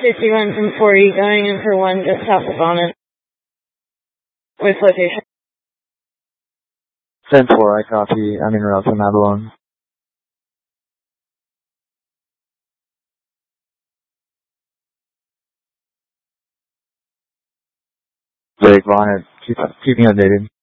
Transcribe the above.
51 from 40, going in for 1 just south of Vomit. With flotation. 10-4, I copy. I'm en route from Avalon. Blake, Vaughn, keep me updated.